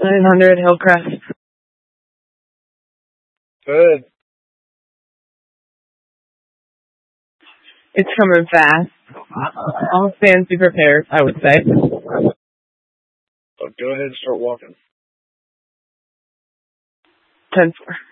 900 Hillcrest. Good. It's coming fast. All stands be prepared, I would say. So go ahead and start walking. 10-4.